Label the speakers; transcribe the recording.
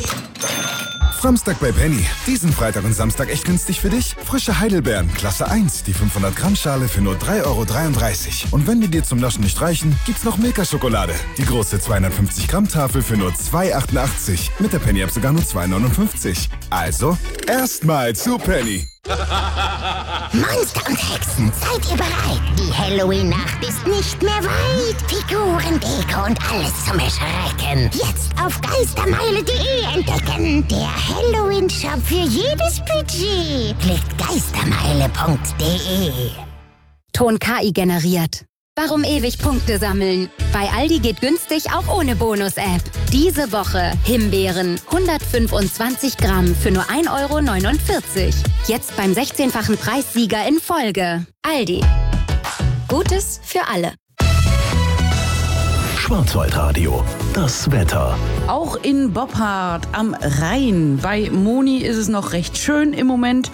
Speaker 1: Samstag bei Penny. Diesen Freitag und Samstag echt günstig für dich? Frische Heidelbeeren, Klasse 1, die 500 Gramm Schale für nur 3,33 €. Und wenn die dir zum Naschen nicht reichen, gibt's noch Milka-Schokolade. Die große 250 Gramm Tafel für nur 2,88 €. Mit der Penny-App sogar nur 2,59 €. Also, erstmal zu Penny.
Speaker 2: Monster und Hexen, seid ihr bereit? Die Halloween-Nacht ist nicht mehr weit. Figuren, Deko und alles zum Erschrecken. Jetzt auf geistermeile.de entdecken. Der Halloween-Shop für jedes Budget. Klickt geistermeile.de.
Speaker 3: Ton KI generiert. Warum ewig Punkte sammeln? Bei Aldi geht günstig auch ohne Bonus-App. Diese Woche Himbeeren 125 Gramm für nur 1,49 €. Jetzt beim 16-fachen Preissieger in Folge. Aldi. Gutes für alle.
Speaker 4: Schwarzwaldradio, das Wetter.
Speaker 5: Auch in Boppard am Rhein bei Moni ist es noch recht schön im Moment.